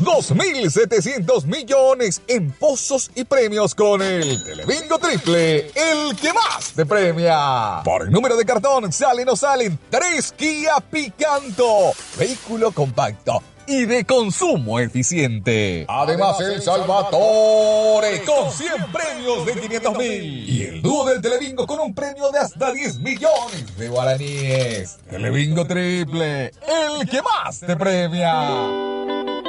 2.700 millones en pozos y premios con el Telebingo Triple, el que más te premia. Por el número de cartón salen o salen 3 Kia Picanto, vehículo compacto y de consumo eficiente. Además, el Salvatore con 100 premios de 500.000. Y el dúo del Telebingo con un premio de hasta 10 millones de guaraníes. Telebingo Triple, el que más te premia.